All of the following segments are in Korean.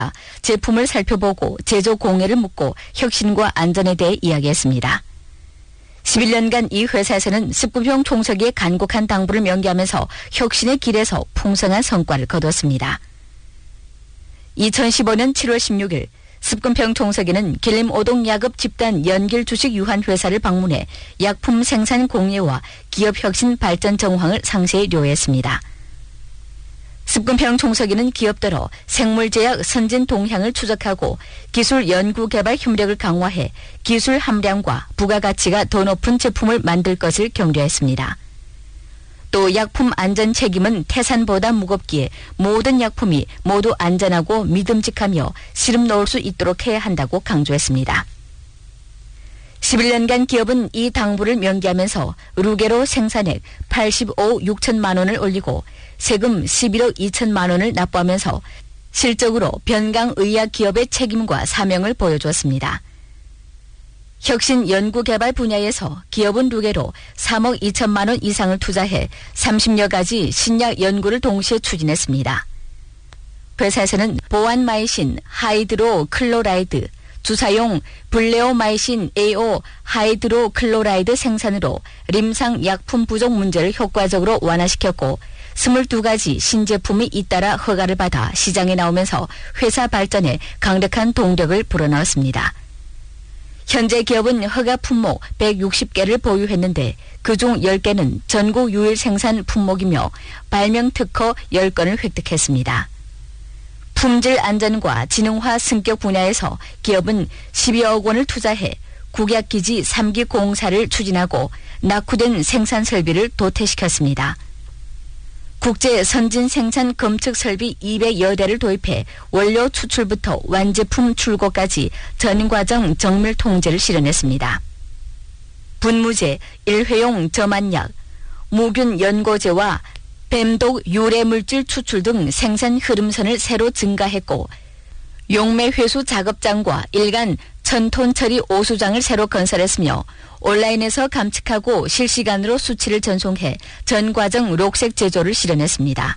제품을 살펴보고 제조 공해를 묻고 혁신과 안전에 대해 이야기했습니다. 11년간 이 회사에서는 19평 총석이의 간곡한 당부를 명기하면서 혁신의 길에서 풍성한 성과를 거뒀습니다. 2015년 7월 16일 19평 총석이는 길림 오동 야급 집단 연길 주식 유한 회사를 방문해 약품 생산 공예와 기업 혁신 발전 정황을 상세히 료했습니다. 19평 총석이는 기업들로 생물제약 선진 동향을 추적하고 기술 연구 개발 협력을 강화해 기술 함량과 부가가치가 더 높은 제품을 만들 것을 격려했습니다. 또 약품 안전 책임은 태산보다 무겁기에 모든 약품이 모두 안전하고 믿음직하며 시름 놓을 수 있도록 해야 한다고 강조했습니다. 11년간 기업은 이 당부를 명기하면서 루게로 생산액 85억 6천만 원을 올리고 세금 11억 2천만 원을 납부하면서 실적으로 변강의약 기업의 책임과 사명을 보여주었습니다. 혁신 연구개발 분야에서 기업은 루게로 3억 2천만 원 이상을 투자해 30여 가지 신약 연구를 동시에 추진했습니다. 회사에서는 보안마이신 하이드로클로라이드, 주사용 블레오마이신 AO 하이드로클로라이드 생산으로 림상 약품 부족 문제를 효과적으로 완화시켰고 22가지 신제품이 잇따라 허가를 받아 시장에 나오면서 회사 발전에 강력한 동력을 불어넣었습니다. 현재 기업은 허가 품목 160개를 보유했는데 그중 10개는 전국 유일 생산 품목이며 발명 특허 10건을 획득했습니다. 품질 안전과 지능화 승격 분야에서 기업은 12억 원을 투자해 국약기지 3기 공사를 추진하고 낙후된 생산 설비를 도태시켰습니다. 국제 선진 생산 검측 설비 200여 대를 도입해 원료 추출부터 완제품 출고까지 전 과정 정밀 통제를 실현했습니다. 분무제, 일회용 점안약, 무균 연고제와 뱀독 유래물질 추출 등 생산 흐름선을 새로 증가했고 용매회수 작업장과 일간 1000톤 처리 오수장을 새로 건설했으며 온라인에서 감측하고 실시간으로 수치를 전송해 전 과정 록색 제조를 실현했습니다.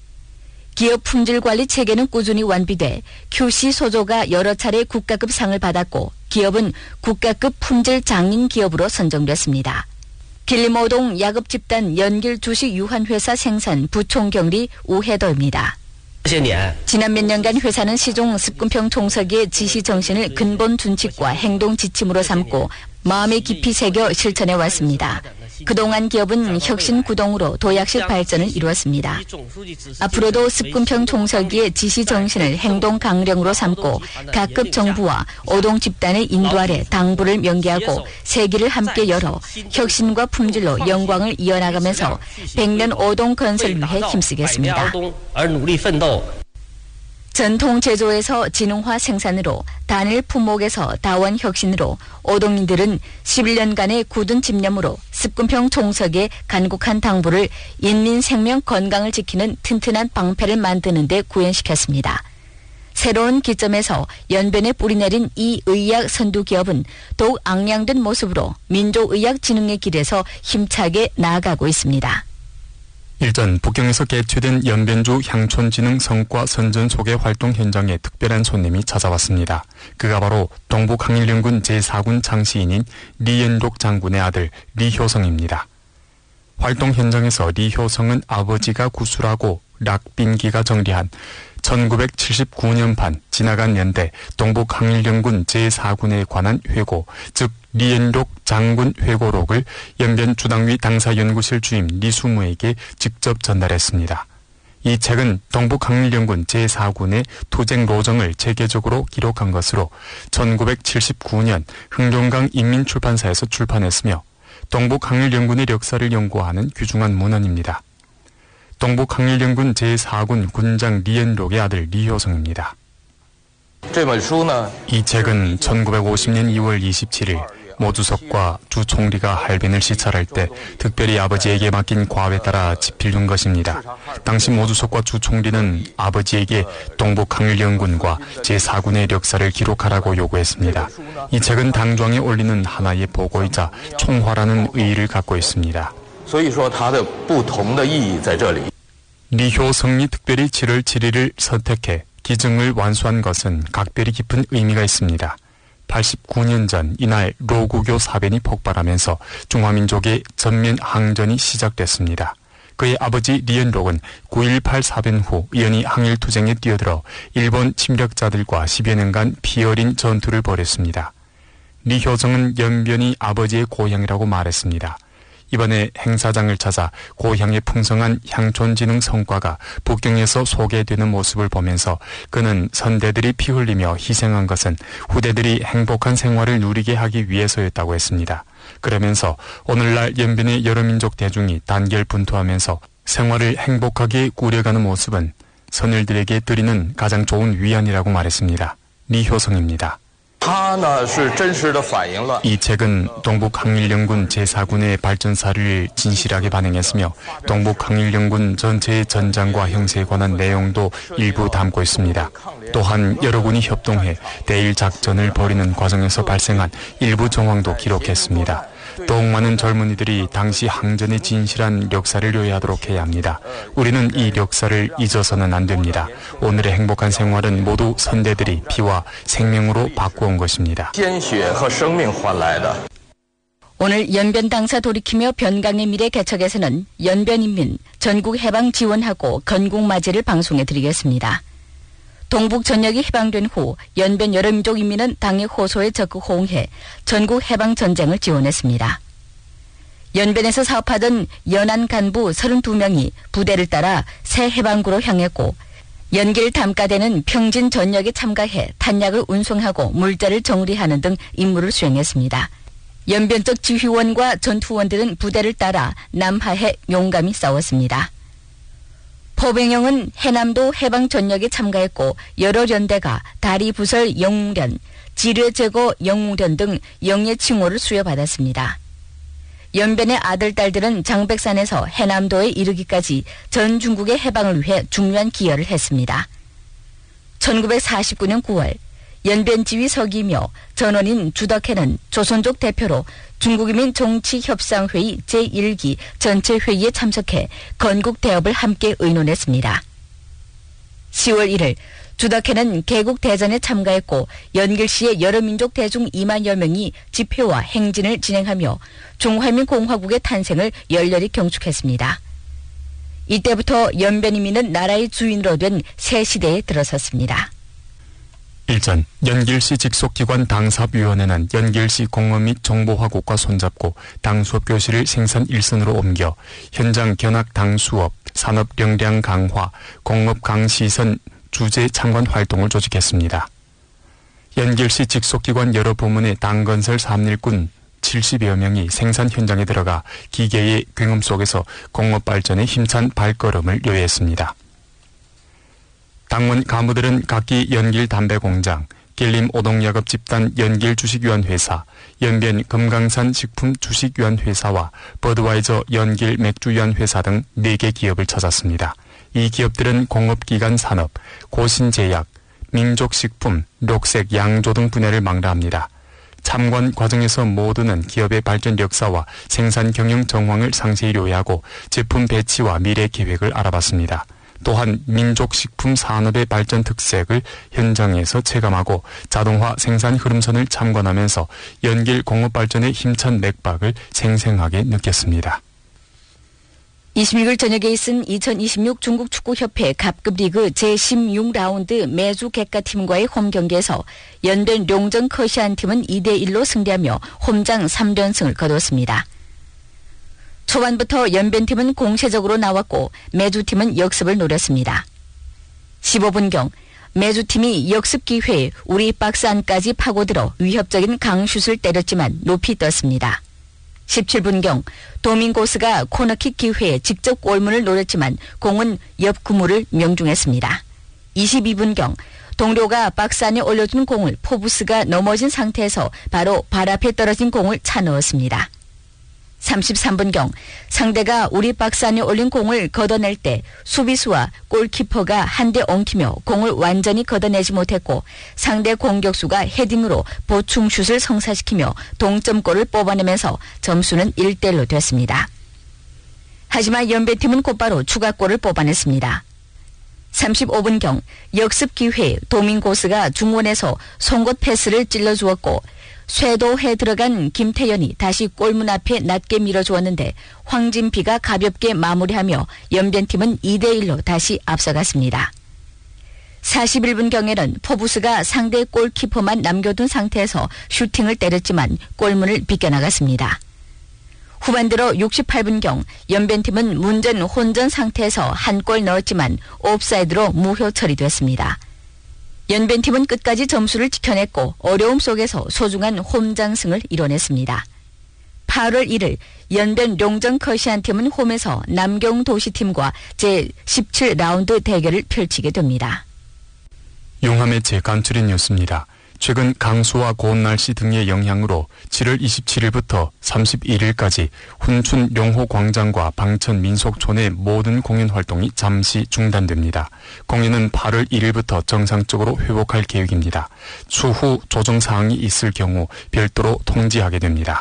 기업 품질관리 체계는 꾸준히 완비돼 QC 소조가 여러 차례 국가급 상을 받았고 기업은 국가급 품질 장인 기업으로 선정됐습니다. 길림오동 야급집단 연길 주식 유한회사 생산 부총경리 우혜도입니다. 지난 몇 년간 회사는 시종 19평 총석의 지시 정신을 근본 준칙과 행동 지침으로 삼고 마음에 깊이 새겨 실천해 왔습니다. 그동안 기업은 혁신 구동으로 도약식 발전을 이루었습니다. 앞으로도 19평 총석의 지시 정신을 행동 강령으로 삼고 각급 정부와 오동 집단의 인도 아래 당부를 명기하고 세기를 함께 열어 혁신과 품질로 영광을 이어나가면서 100년 오동 건설을 위해 힘쓰겠습니다. 전통 제조에서 지능화 생산으로 단일 품목에서 다원 혁신으로 오동인들은 11년간의 굳은 집념으로 19평 총석의 간곡한 당부를 인민 생명 건강을 지키는 튼튼한 방패를 만드는 데 구현시켰습니다. 새로운 기점에서 연변에 뿌리내린 이 의학 선두 기업은 더욱 앙양된 모습으로 민족의학 진흥의 길에서 힘차게 나아가고 있습니다. 일전 북경에서 개최된 연변주 향촌진흥 성과 선전 소개 활동 현장에 특별한 손님이 찾아왔습니다. 그가 바로 동북항일연군 제4군 장시인인 리연록 장군의 아들 리효성입니다. 활동 현장에서 리효성은 아버지가 구술하고 락빈기가 정리한 1979년판 지나간 연대 동북항일연군 제4군에 관한 회고, 즉 리연록 장군 회고록을 연변 주당위 당사연구실 주임 리수무에게 직접 전달했습니다. 이 책은 동북항일연군 제4군의 투쟁 로정을 체계적으로 기록한 것으로 1979년 흥룡강 인민출판사에서 출판했으며 동북항일연군의 역사를 연구하는 귀중한 문헌입니다. 동북항일연군 제4군 군장 리연록의 아들 리효성입니다. 이 책은 1950년 2월 27일 모주석과 주 총리가 할빈을 시찰할 때 특별히 아버지에게 맡긴 과외에 따라 집필된 것입니다. 당시 모주석과 주 총리는 아버지에게 동북항일연군과 제4군의 역사를 기록하라고 요구했습니다. 이 책은 당정에 올리는 하나의 보고이자 총화라는 의의를 갖고 있습니다. 리효성이 특별히 7월 7일을 선택해 기증을 완수한 것은 각별히 깊은 의미가 있습니다. 89년 전 이날 로구교 사변이 폭발하면서 중화민족의 전면 항전이 시작됐습니다. 그의 아버지 리엔록은 9.18 사변 후 연이 항일투쟁에 뛰어들어 일본 침략자들과 10여 년간 피어린 전투를 벌였습니다. 리효성은 연변이 아버지의 고향이라고 말했습니다. 이번에 행사장을 찾아 고향의 풍성한 향촌진흥 성과가 북경에서 소개되는 모습을 보면서 그는 선대들이 피 흘리며 희생한 것은 후대들이 행복한 생활을 누리게 하기 위해서였다고 했습니다. 그러면서 오늘날 연변의 여러 민족 대중이 단결 분투하면서 생활을 행복하게 꾸려가는 모습은 선열들에게 드리는 가장 좋은 위안이라고 말했습니다. 리효성입니다. 이 책은 동북항일연군 제4군의 발전사를 진실하게 반영했으며 동북항일연군 전체의 전장과 형세에 관한 내용도 일부 담고 있습니다. 또한 여러 군이 협동해 대일 작전을 벌이는 과정에서 발생한 일부 정황도 기록했습니다. 더욱 많은 젊은이들이 당시 항전의 진실한 역사를 요해하도록 해야 합니다. 우리는 이 역사를 잊어서는 안 됩니다. 오늘의 행복한 생활은 모두 선대들이 피와 생명으로 바꾸온 것입니다. 오늘 연변 당사 돌이키며 변강의 미래 개척에서는 연변인민 전국해방 지원하고 건국맞이를 방송해드리겠습니다. 동북 전역이 해방된 후 연변 여러민족 인민은 당의 호소에 적극 호응해 전국 해방 전쟁을 지원했습니다. 연변에서 사업하던 연안 간부 32명이 부대를 따라 새 해방구로 향했고 연길 담가대는 평진 전역에 참가해 탄약을 운송하고 물자를 정리하는 등 임무를 수행했습니다. 연변적 지휘원과 전투원들은 부대를 따라 남하해 용감히 싸웠습니다. 포병영은 해남도 해방 전역에 참가했고 여러 연대가 다리부설 영웅련, 지뢰제거 영웅련 등 영예 칭호를 수여받았습니다. 연변의 아들, 딸들은 장백산에서 해남도에 이르기까지 전 중국의 해방을 위해 중요한 기여를 했습니다. 1949년 9월 연변지휘 서기며 전원인 주덕해는 조선족 대표로 중국인민 정치협상회의 제1기 전체 회의에 참석해 건국 대업을 함께 의논했습니다. 10월 1일 주덕해는 개국 대전에 참가했고 연길시의 여러 민족 대중 2만여 명이 집회와 행진을 진행하며 중화민공화국의 탄생을 열렬히 경축했습니다. 이때부터 연변인민은 나라의 주인으로 된 새 시대에 들어섰습니다. 일전 연길시 직속기관 당사업위원회는 연길시 공업 및 정보화국과 손잡고 당수업 교실을 생산 일선으로 옮겨 현장 견학 당수업, 산업 역량 강화, 공업 강시선 주재 참관 활동을 조직했습니다. 연길시 직속기관 여러 부문의 당건설 사업일꾼 70여 명이 생산 현장에 들어가 기계의 굉음 속에서 공업 발전에 힘찬 발걸음을 요했습니다. 당원 간부들은 각기 연길 담배공장, 길림 오동야급 집단 연길 주식유한회사, 연변 금강산 식품 주식유한회사와 버드와이저 연길 맥주유한회사 등 4개 기업을 찾았습니다. 이 기업들은 공업기관 산업, 고신제약, 민족식품, 녹색 양조 등 분야를 망라합니다. 참관 과정에서 모두는 기업의 발전 역사와 생산 경영 정황을 상세히 요약하고 제품 배치와 미래 계획을 알아봤습니다. 또한 민족식품 산업의 발전 특색을 현장에서 체감하고 자동화 생산 흐름선을 참관하면서 연길 공업 발전의 힘찬 맥박을 생생하게 느꼈습니다. 26일 저녁에 있은 2026 중국축구협회 갑급리그 제16라운드 매주 객가팀과의 홈경기에서 연변 룡정 커시안팀은 2대1로 승리하며 홈장 3연승을 거뒀습니다. 초반부터 연변팀은 공세적으로 나왔고 매주팀은 역습을 노렸습니다. 15분경 매주팀이 역습 기회에 우리 박스 안까지 파고들어 위협적인 강슛을 때렸지만 높이 떴습니다. 17분경 도밍고스가 코너킥 기회에 직접 골문을 노렸지만 공은 옆 그물을 명중했습니다. 22분경 동료가 박스 안에 올려준 공을 포부스가 넘어진 상태에서 바로 발 앞에 떨어진 공을 차 넣었습니다. 33분경 상대가 우리 박스 안에 올린 공을 걷어낼 때 수비수와 골키퍼가 한데 엉키며 공을 완전히 걷어내지 못했고 상대 공격수가 헤딩으로 보충슛을 성사시키며 동점골을 뽑아내면서 점수는 1대1로 됐습니다. 하지만 연배팀은 곧바로 추가골을 뽑아냈습니다. 35분경 역습 기회에 도밍고스가 중원에서 송곳 패스를 찔러주었고 쇄도해 들어간 김태현이 다시 골문 앞에 낮게 밀어주었는데 황진비가 가볍게 마무리하며 연변팀은 2대1로 다시 앞서갔습니다. 41분경에는 포부스가 상대 골키퍼만 남겨둔 상태에서 슈팅을 때렸지만 골문을 비껴나갔습니다. 후반 들어 68분경 연변팀은 문전 혼전 상태에서 한 골 넣었지만 옵사이드로 무효 처리됐습니다. 연변팀은 끝까지 점수를 지켜냈고 어려움 속에서 소중한 홈장승을 이뤄냈습니다. 8월 1일 연변 룡정 커시안 팀은 홈에서 남경도시팀과 제17라운드 대결을 펼치게 됩니다. 용암의 재간추린 뉴스입니다. 최근 강수와 고온 날씨 등의 영향으로 7월 27일부터 31일까지 훈춘 용호광장과 방천 민속촌의 모든 공연 활동이 잠시 중단됩니다. 공연은 8월 1일부터 정상적으로 회복할 계획입니다. 추후 조정 사항이 있을 경우 별도로 통지하게 됩니다.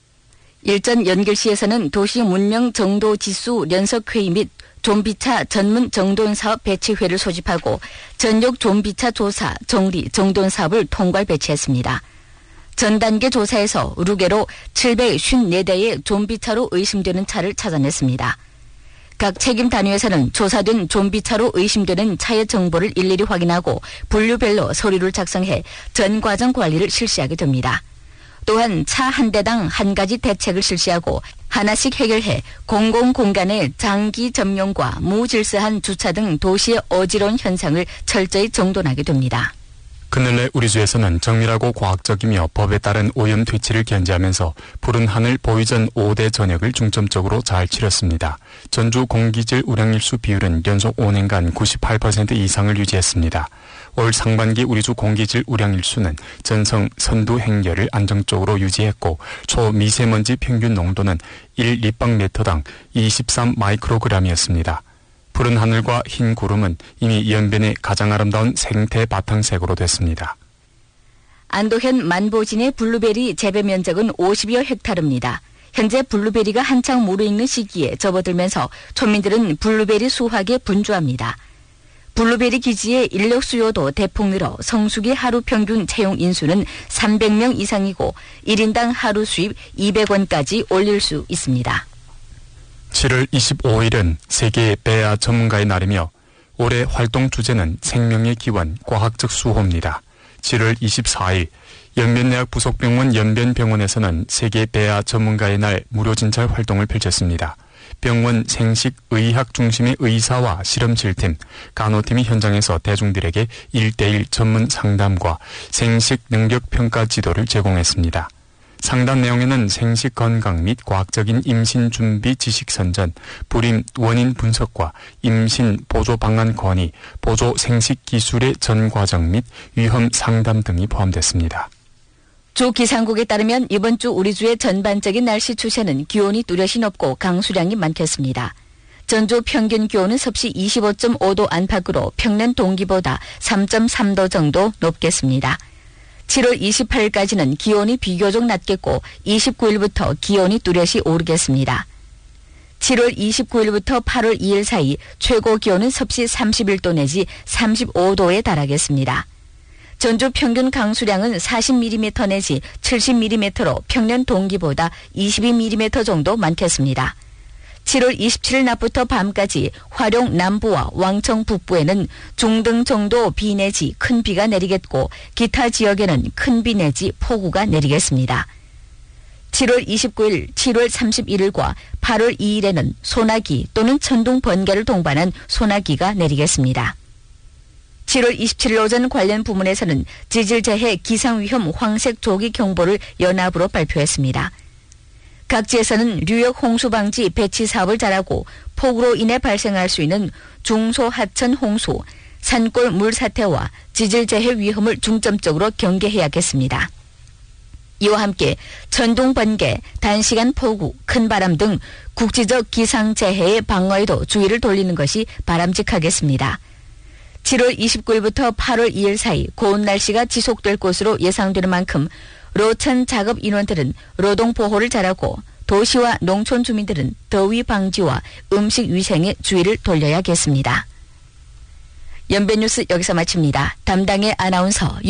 일전 연결시에서는 도시 문명 정도 지수 연석회의 및 좀비차 전문 정돈 사업 배치회를 소집하고 전역 좀비차 조사, 정리, 정돈 사업을 통괄 배치했습니다. 전 단계 조사에서 루게로 754대의 좀비차로 의심되는 차를 찾아냈습니다. 각 책임 단위에서는 조사된 좀비차로 의심되는 차의 정보를 일일이 확인하고 분류별로 서류를 작성해 전 과정 관리를 실시하게 됩니다. 또한 차 한 대당 한 가지 대책을 실시하고 하나씩 해결해 공공공간의 장기 점용과 무질서한 주차 등 도시의 어지러운 현상을 철저히 정돈하게 됩니다. 그늘내 우리 주에서는 정밀하고 과학적이며 법에 따른 오염 퇴치를 견지하면서 푸른 하늘 보위전 5대 전역을 중점적으로 잘 치렀습니다. 전주 공기질 우량일수 비율은 연속 5년간 98% 이상을 유지했습니다. 올 상반기 우리주 공기질 우량일수는 전성 선두 행렬을 안정적으로 유지했고 초미세먼지 평균 농도는 1立方메터당 23 마이크로그램이었습니다. 푸른 하늘과 흰 구름은 이미 연변의 가장 아름다운 생태 바탕색으로 됐습니다. 안도현 만보진의 블루베리 재배 면적은 50여 헥타르입니다. 현재 블루베리가 한창 무르익는 시기에 접어들면서 촌민들은 블루베리 수확에 분주합니다. 블루베리 기지의 인력 수요도 대폭 늘어 성수기 하루 평균 채용 인수는 300명 이상이고 1인당 하루 수입 200원까지 올릴 수 있습니다. 7월 25일은 세계 배아 전문가의 날이며 올해 활동 주제는 생명의 기원, 과학적 수호입니다. 7월 24일 연변내학 부속병원 연변병원에서는 세계 배아 전문가의 날 무료 진찰 활동을 펼쳤습니다. 병원 생식 의학 중심의 의사와 실험실팀, 간호팀이 현장에서 대중들에게 1대1 전문 상담과 생식 능력 평가 지도를 제공했습니다. 상담 내용에는 생식 건강 및 과학적인 임신 준비 지식 선전, 불임 원인 분석과 임신 보조 방안 건의, 보조 생식 기술의 전 과정 및 위험 상담 등이 포함됐습니다. 주 기상국에 따르면 이번 주 우리 주의 전반적인 날씨 추세는 기온이 뚜렷이 높고 강수량이 많겠습니다. 전주 평균 기온은 섭씨 25.5도 안팎으로 평년 동기보다 3.3도 정도 높겠습니다. 7월 28일까지는 기온이 비교적 낮겠고 29일부터 기온이 뚜렷이 오르겠습니다. 7월 29일부터 8월 2일 사이 최고 기온은 섭씨 31도 내지 35도에 달하겠습니다. 전주 평균 강수량은 40mm 내지 70mm로 평년 동기보다 22mm 정도 많겠습니다. 7월 27일 낮부터 밤까지 화룡 남부와 왕청 북부에는 중등 정도 비 내지 큰 비가 내리겠고 기타 지역에는 큰 비 내지 폭우가 내리겠습니다. 7월 29일, 7월 31일과 8월 2일에는 소나기 또는 천둥 번개를 동반한 소나기가 내리겠습니다. 7월 27일 오전 관련 부문에서는 지질재해 기상위험 황색 조기 경보를 연합으로 발표했습니다. 각지에서는 뉴욕 홍수방지 배치 사업을 잘하고 폭우로 인해 발생할 수 있는 중소하천 홍수, 산골 물사태와 지질재해 위험을 중점적으로 경계해야겠습니다. 이와 함께 천둥 번개, 단시간 폭우, 큰 바람 등 국지적 기상재해의 방어에도 주의를 돌리는 것이 바람직하겠습니다. 7월 29일부터 8월 2일 사이 고온 날씨가 지속될 것으로 예상되는 만큼 로천 작업 인원들은 노동 보호를 잘하고 도시와 농촌 주민들은 더위 방지와 음식 위생에 주의를 돌려야겠습니다. 연변뉴스 여기서 마칩니다. 담당의 아나운서